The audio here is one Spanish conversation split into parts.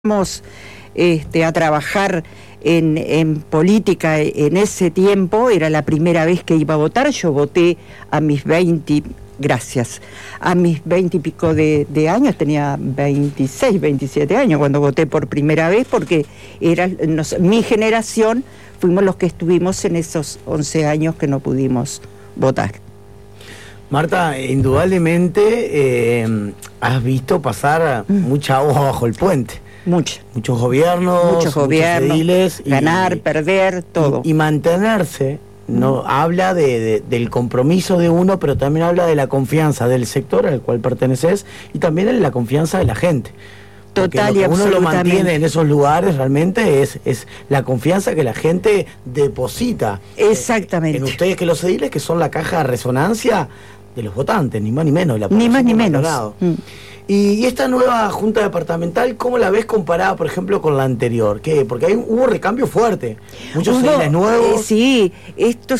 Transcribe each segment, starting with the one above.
Vamos a trabajar en política en ese tiempo, era la primera vez que iba a votar. Yo voté a mis 20, gracias, a mis 20 y pico de años, tenía 26, 27 años cuando voté por primera vez, porque era mi generación, fuimos los que estuvimos en esos 11 años que no pudimos votar. Marta, indudablemente has visto pasar mucha agua bajo el puente. Muchos gobiernos, muchos ediles, ganar, perder, todo. Y mantenerse, no habla del compromiso de uno, pero también habla de la confianza del sector al cual perteneces y también de la confianza de la gente. Total y absolutamente. Uno lo mantiene en esos lugares realmente es la confianza que la gente deposita. Exactamente. En ustedes, que los ediles, que son la caja de resonancia de los votantes, ni más ni menos. Ni más ni menos. Y esta nueva junta departamental, ¿cómo la ves comparada, por ejemplo, con la anterior? ¿Qué? Porque hubo recambio fuerte, muchos ediles nuevos. Sí, este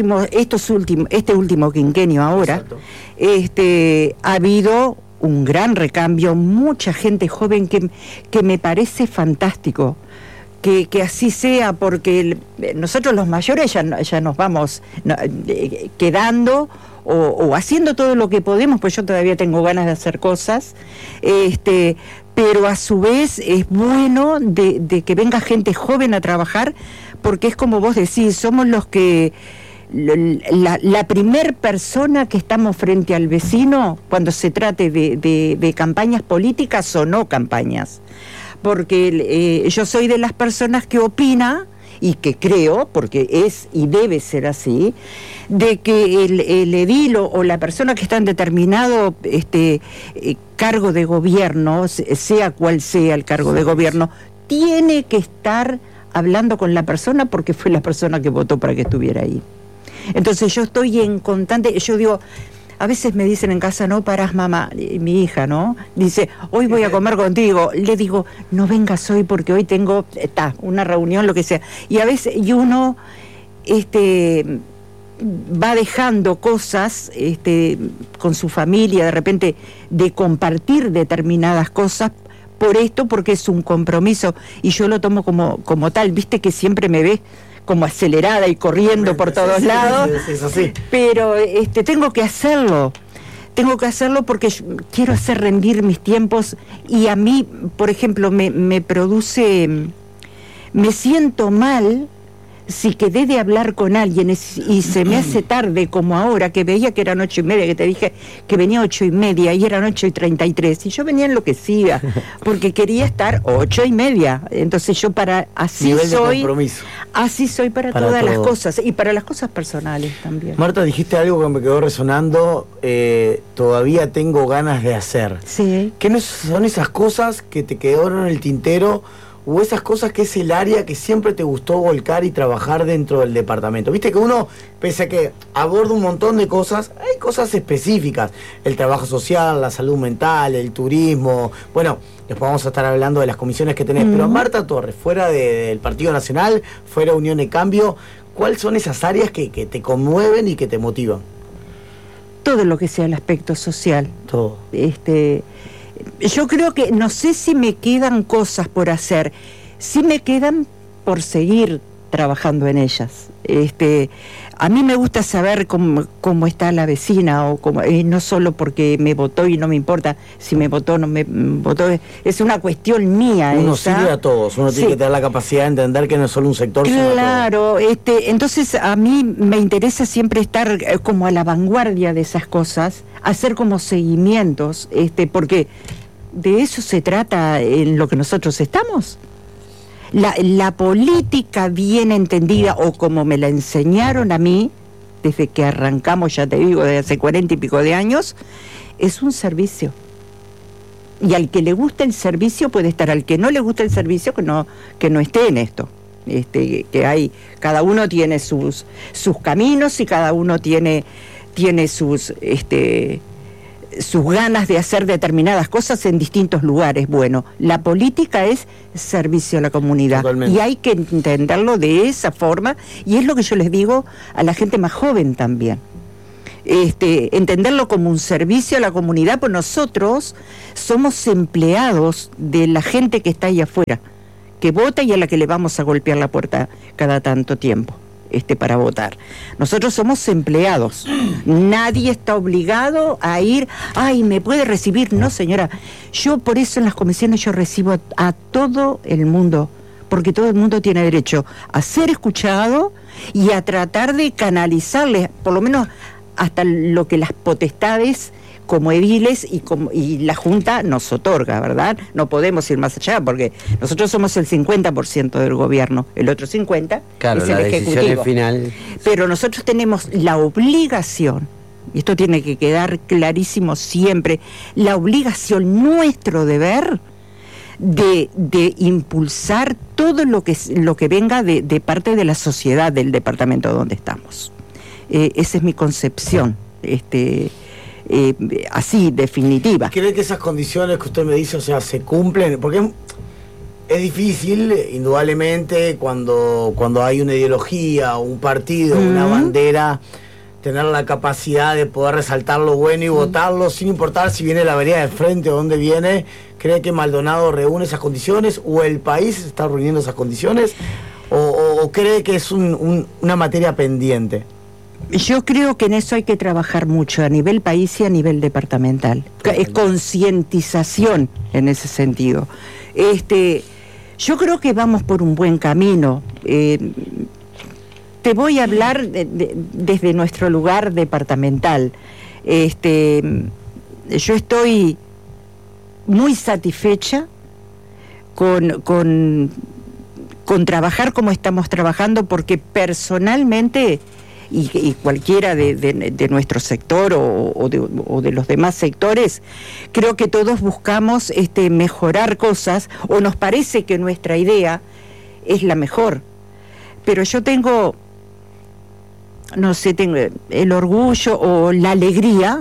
último quinquenio ahora, ha habido un gran recambio, mucha gente joven que me parece fantástico. Que así sea, porque nosotros los mayores ya nos vamos quedando o haciendo todo lo que podemos, pues yo todavía tengo ganas de hacer cosas, pero a su vez es bueno de que venga gente joven a trabajar, porque es como vos decís, somos los que la primer persona que estamos frente al vecino cuando se trate de campañas políticas o no campañas. Porque yo soy de las personas que opina y que creo, porque es y debe ser así, de que el edil o la persona que está en determinado cargo de gobierno, sea cual sea el cargo de gobierno, tiene que estar hablando con la persona porque fue la persona que votó para que estuviera ahí. Entonces yo estoy en constante, yo digo, a veces me dicen en casa, no parás, mamá, mi hija, ¿no? Dice, hoy voy a comer contigo. Le digo, no vengas hoy porque hoy tengo una reunión, lo que sea. Y a veces, uno va dejando cosas con su familia, de repente, de compartir determinadas cosas, porque es un compromiso, y yo lo tomo como tal. Viste que siempre me ves como acelerada y corriendo por todos lados, sí. Pero tengo que hacerlo porque quiero hacer rendir mis tiempos, y a mí, por ejemplo, me siento mal si quedé de hablar con alguien y se me hace tarde, como ahora, que veía que eran 8:30, que te dije que venía 8:30 y eran 8:33, y yo venía enloquecida, porque quería estar 8:30, entonces yo así soy para todas las cosas, y para las cosas personales también. Marta, dijiste algo que me quedó resonando, todavía tengo ganas de hacer. Sí. ¿Qué no son esas cosas que te quedaron en el tintero, o esas cosas que es el área que siempre te gustó volcar y trabajar dentro del departamento? Viste que uno, pese a que aborda un montón de cosas, hay cosas específicas: el trabajo social, la salud mental, el turismo. Bueno, después vamos a estar hablando de las comisiones que tenés. Pero Marta Torres, fuera del Partido Nacional, fuera Unión de Cambio, ¿cuáles son esas áreas que te conmueven y que te motivan? Todo lo que sea el aspecto social. Todo. Yo creo que, no sé si me quedan cosas por hacer, sí me quedan por seguir trabajando en ellas. A mí me gusta saber cómo está la vecina, o no solo porque me votó y no me importa si me votó o no me votó, es una cuestión mía. Uno sirve a todos, uno tiene que tener la capacidad de entender que no es solo un sector, sino claro, entonces a mí me interesa siempre estar como a la vanguardia de esas cosas, hacer como seguimientos, porque de eso se trata en lo que nosotros estamos. La política bien entendida, o como me la enseñaron a mí, desde que arrancamos, ya te digo, desde hace 40 y pico de años, es un servicio. Y al que le gusta el servicio puede estar, al que no le gusta el servicio, que no esté en esto. Cada uno tiene sus caminos, y cada uno tiene sus ganas de hacer determinadas cosas en distintos lugares. Bueno, la política es servicio a la comunidad. Totalmente. Y hay que entenderlo de esa forma, y es lo que yo les digo a la gente más joven también. entenderlo como un servicio a la comunidad, pues nosotros somos empleados de la gente que está ahí afuera, que vota y a la que le vamos a golpear la puerta cada tanto tiempo para votar. Nosotros somos empleados, nadie está obligado a ir, ay, ¿me puede recibir? No, señora, yo por eso en las comisiones yo recibo a todo el mundo, porque todo el mundo tiene derecho a ser escuchado y a tratar de canalizarles, por lo menos hasta lo que las potestades como ediles y la Junta nos otorga, ¿verdad? No podemos ir más allá porque nosotros somos el 50% del gobierno, el otro 50% claro, es el Ejecutivo. Final. Pero nosotros tenemos la obligación, y esto tiene que quedar clarísimo siempre, la obligación, nuestro deber de impulsar todo lo que venga de parte de la sociedad del departamento donde estamos. Esa es mi concepción, así, definitiva. ¿Cree que esas condiciones que usted me dice, o sea, se cumplen? Porque es difícil, indudablemente, cuando hay una ideología, un partido, una bandera, tener la capacidad de poder resaltar lo bueno y votarlo, sin importar si viene la vereda de frente o dónde viene. ¿Cree que Maldonado reúne esas condiciones o el país está reuniendo esas condiciones? ¿O cree que es una materia pendiente? Yo creo que en eso hay que trabajar mucho a nivel país y a nivel departamental. Es concientización en ese sentido. Yo creo que vamos por un buen camino. Te voy a hablar desde nuestro lugar departamental. Yo estoy muy satisfecha con trabajar como estamos trabajando, porque personalmente y cualquiera de nuestro sector o de los demás sectores, creo que todos buscamos mejorar cosas, o nos parece que nuestra idea es la mejor. Pero yo tengo el orgullo o la alegría,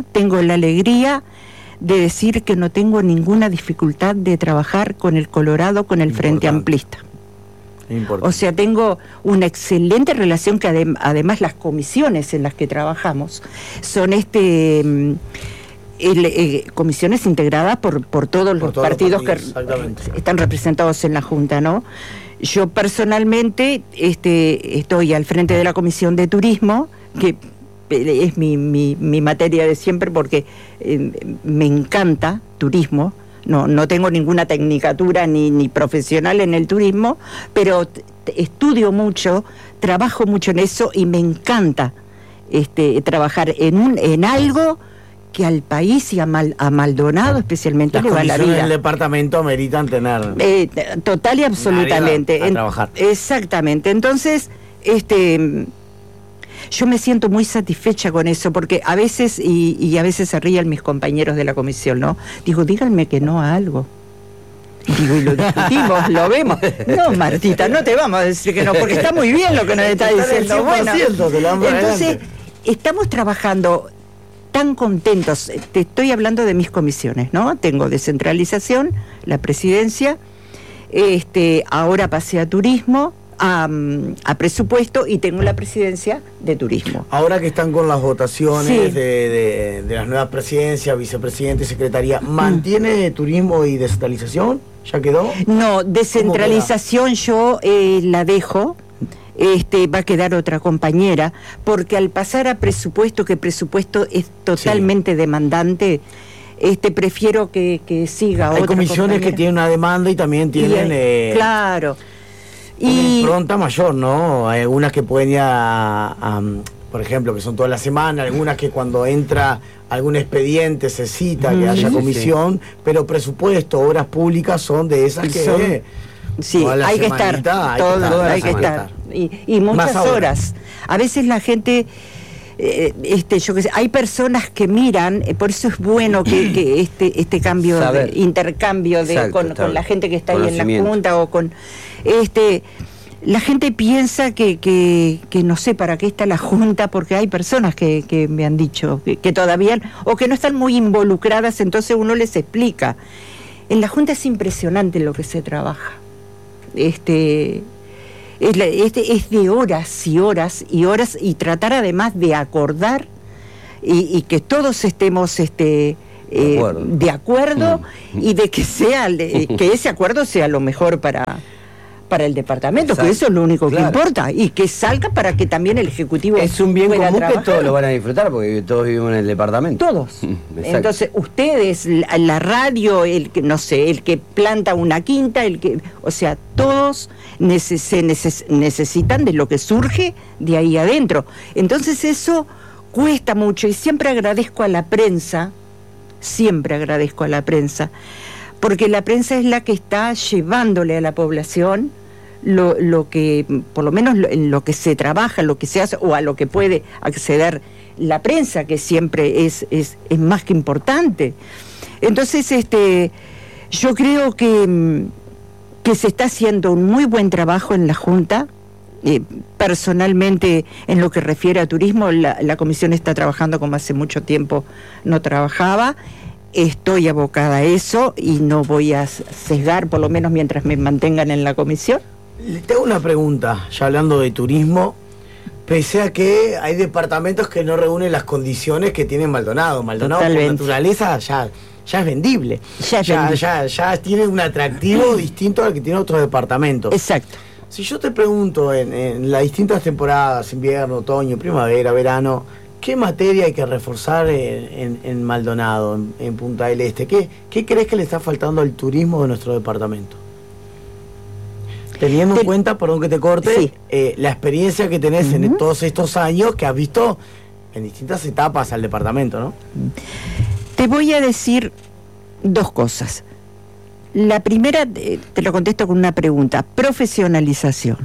de decir que no tengo ninguna dificultad de trabajar con el Colorado, con el Frente Amplista. O sea, tengo una excelente relación, que además las comisiones en las que trabajamos son comisiones integradas por todos los partidos que están representados en la Junta, ¿no? Yo personalmente estoy al frente de la Comisión de Turismo, que es mi materia de siempre, porque me encanta turismo. No tengo ninguna tecnicatura ni profesional en el turismo, pero estudio mucho, trabajo mucho en eso y me encanta trabajar en algo que al país y a Maldonado especialmente le va la vida. Del departamento ameritan tener total y absolutamente a trabajar. Exactamente. Entonces, yo me siento muy satisfecha con eso, porque a veces, y a veces se ríen mis compañeros de la comisión, ¿no? Digo, díganme que no a algo. Digo, y lo discutimos, lo vemos. No, Martita, no te vamos a decir que no, porque está muy bien lo que nos está diciendo. Bueno, entonces, estamos trabajando tan contentos. Te estoy hablando de mis comisiones, ¿no? Tengo descentralización, la presidencia, ahora pasé a turismo, a presupuesto, y tengo la presidencia de turismo. Ahora que están con las votaciones de las nuevas presidencias, vicepresidente y secretaría, ¿mantiene turismo y descentralización? ¿Ya quedó? No, descentralización yo la dejo. Va a quedar otra compañera, porque al pasar a presupuesto, que presupuesto es totalmente demandante, prefiero que siga otra. Hay comisiones que tienen una demanda y también tienen claro, una impronta mayor, ¿no? Hay algunas que pueden ir por ejemplo, que son toda la semana, algunas que cuando entra algún expediente se cita que haya comisión, pero presupuesto, obras públicas son de esas que hay que estar, hay que estar. Y muchas horas. A veces la gente, yo qué sé, hay personas que miran, por eso es bueno que este cambio, intercambio con la gente que está ahí en la Junta, o con la gente piensa que no sé para qué está la Junta, porque hay personas que me han dicho que todavía, o que no están muy involucradas, entonces uno les explica. En la Junta es impresionante lo que se trabaja. Es de horas y horas y horas, y tratar además de acordar y que todos estemos de acuerdo y de que que ese acuerdo sea lo mejor para el departamento. Exacto. Que eso es lo único que importa, y que salga para que también el Ejecutivo es un bien común trabajar. Que todos lo van a disfrutar porque todos vivimos en el departamento. Todos. Entonces ustedes, la radio, el que planta una quinta, o sea, todos necesitan de lo que surge de ahí adentro. Entonces eso cuesta mucho, y siempre agradezco a la prensa, porque la prensa es la que está llevándole a la población lo que, por lo menos en lo que se trabaja, lo que se hace, o a lo que puede acceder la prensa, que siempre es más que importante. Entonces, yo creo que se está haciendo un muy buen trabajo en la Junta. Personalmente, en lo que refiere a turismo, la comisión está trabajando como hace mucho tiempo no trabajaba. Estoy abocada a eso y no voy a sesgar, por lo menos mientras me mantengan en la comisión. Le tengo una pregunta, ya hablando de turismo, pese a que hay departamentos que no reúnen las condiciones que tiene Maldonado. Maldonado por naturaleza ya es vendible. Ya tiene un atractivo distinto al que tiene otros departamentos. Exacto. Si yo te pregunto en las distintas temporadas, invierno, otoño, primavera, verano, ¿qué materia hay que reforzar en Maldonado, en Punta del Este? ¿Qué crees que le está faltando al turismo de nuestro departamento? Teniendo en cuenta, perdón que te corte, la experiencia que tenés en todos estos años que has visto en distintas etapas al departamento, ¿no? Te voy a decir dos cosas. La primera, te lo contesto con una pregunta: profesionalización.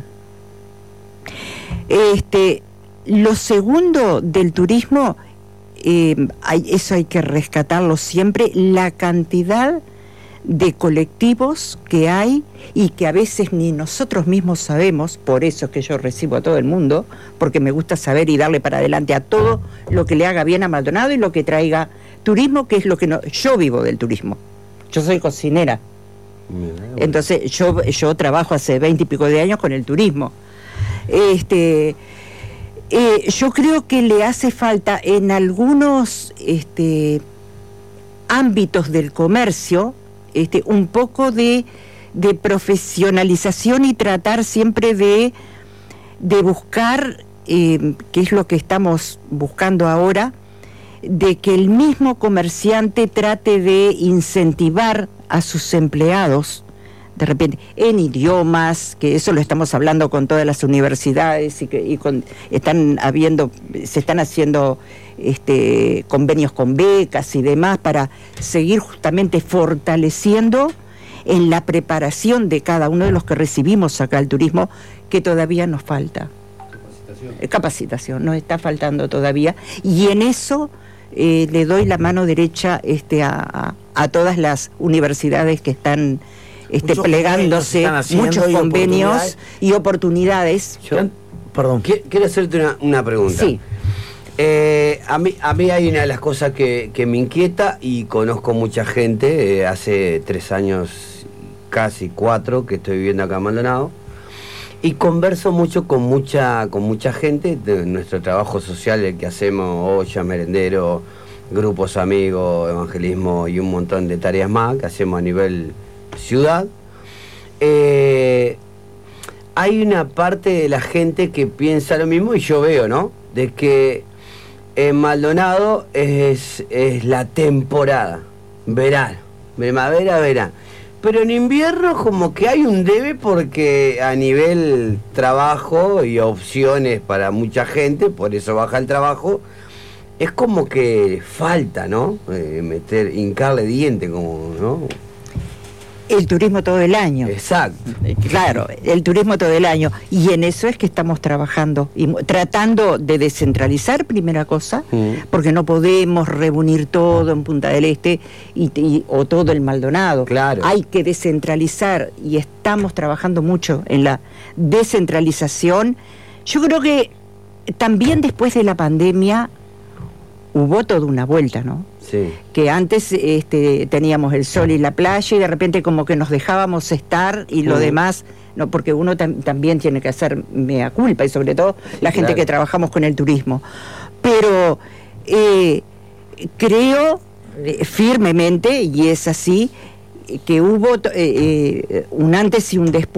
Lo segundo del turismo, eso hay que rescatarlo siempre, la cantidad de colectivos que hay y que a veces ni nosotros mismos sabemos. Por eso es que yo recibo a todo el mundo, porque me gusta saber y darle para adelante a todo lo que le haga bien a Maldonado y lo que traiga turismo, que es lo que yo vivo del turismo. Yo soy cocinera, entonces yo trabajo hace 20 y pico de años con el turismo. Yo creo que le hace falta en algunos ámbitos del comercio un poco de profesionalización, y tratar siempre de buscar, que es lo que estamos buscando ahora, de que el mismo comerciante trate de incentivar a sus empleados, de repente, en idiomas, que eso lo estamos hablando con todas las universidades, se están haciendo convenios con becas y demás, para seguir justamente fortaleciendo en la preparación de cada uno de los que recibimos acá al turismo, que todavía nos falta. Capacitación, nos está faltando todavía, y en eso le doy la mano derecha a todas las universidades que están plegándose, muchos convenios y oportunidades. Perdón, quiero hacerte una pregunta. Sí. A mí hay una de las cosas que me inquieta, y conozco mucha gente, hace 3 años, casi 4, que estoy viviendo acá en Maldonado, y converso mucho con mucha gente de nuestro trabajo social, el que hacemos, olla, merendero, grupos amigos, evangelismo y un montón de tareas más que hacemos a nivel ciudad. Hay una parte de la gente que piensa lo mismo, y yo veo, ¿no?, de que en Maldonado es la temporada, verano, primavera, verano. Pero en invierno como que hay un debe, porque a nivel trabajo y opciones para mucha gente, por eso baja el trabajo, es como que falta, ¿no?, hincarle diente, como, ¿no? El turismo todo el año. Exacto. Claro, el turismo todo el año. Y en eso es que estamos trabajando, y tratando de descentralizar, primera cosa, porque no podemos reunir todo en Punta del Este o todo el Maldonado. Claro. Hay que descentralizar, y estamos trabajando mucho en la descentralización. Yo creo que también después de la pandemia hubo toda una vuelta, ¿no? Sí. Que antes teníamos el sol y la playa, y de repente como que nos dejábamos estar, y lo demás, no, porque uno también tiene que hacer mea culpa, y sobre todo la gente que trabajamos con el turismo. Pero Creo firmemente, y es así, que hubo un antes y un después